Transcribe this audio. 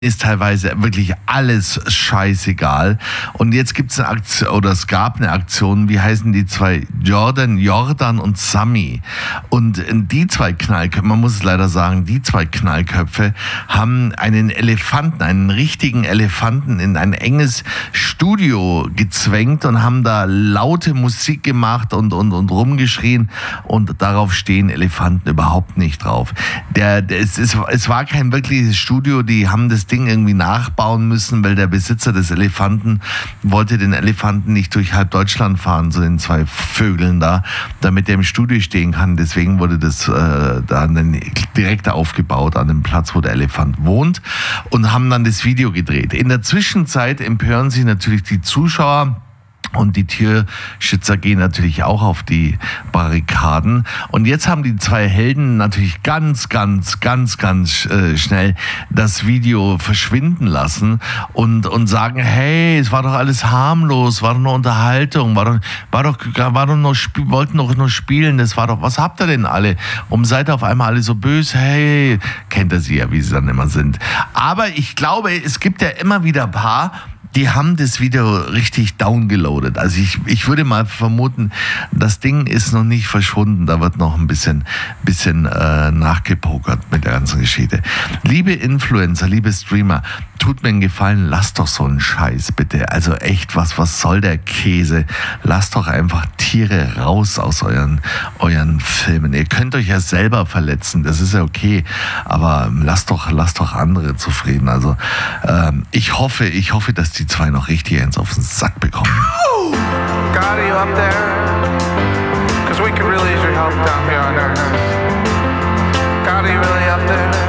ist teilweise wirklich alles scheißegal. Und jetzt gibt's eine Aktion, oder es gab eine Aktion, wie heißen die zwei? Jordan und Sammy. Und die zwei Knallköpfe, man muss es leider sagen, die zwei Knallköpfe haben einen Elefanten, einen richtigen Elefanten in ein enges Studio gezwängt und haben da laute Musik gemacht und rumgeschrien, und darauf stehen Elefanten überhaupt nicht drauf. Es war kein wirkliches Studio, die haben das Ding irgendwie nachbauen müssen, weil der Besitzer des Elefanten wollte den Elefanten nicht durch halb Deutschland fahren, so den zwei Vögeln da, damit der im Studio stehen kann. Deswegen wurde das dann direkt aufgebaut an dem Platz, wo der Elefant wohnt, und haben dann das Video gedreht. In der Zwischenzeit empören sich natürlich die Zuschauer, und die Tierschützer gehen natürlich auch auf die Barrikaden. Und jetzt haben die zwei Helden natürlich ganz schnell das Video verschwinden lassen und sagen, hey, es war doch alles harmlos, war doch nur Unterhaltung, wollten doch nur spielen, das war doch, was habt ihr denn alle? Und seid ihr auf einmal alle so böse, hey, kennt ihr sie ja, wie sie dann immer sind. Aber ich glaube, es gibt ja immer wieder ein paar, die haben das Video richtig downgeloadet. Also ich würde mal vermuten, das Ding ist noch nicht verschwunden. Da wird noch ein bisschen nachgepokert mit der ganzen Geschichte. Liebe Influencer, liebe Streamer, tut mir einen Gefallen, lasst doch so einen Scheiß bitte. Also echt, was soll der Käse? Lasst doch einfach Tiere raus aus euren Filmen. Ihr könnt euch ja selber verletzen, das ist ja okay. Aber lasst doch andere zufrieden. Also ich hoffe, dass die zwei noch richtig eins auf den Sack bekommen. God, are you up there? Because we could really use your help down here on Earth. God, are you really up there?